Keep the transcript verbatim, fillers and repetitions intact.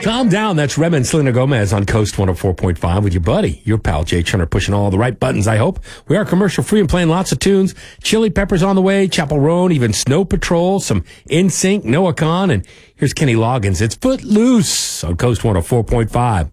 Calm down. That's Rem and Selena Gomez on Coast one oh four point five with your buddy, your pal Jay Chunner, pushing all the right buttons, I hope. We are commercial free and playing lots of tunes. Chili Peppers on the way, Chappell Roan, even Snow Patrol, some N Sync, Noah Khan, and here's Kenny Loggins. It's Footloose on Coast one oh four point five.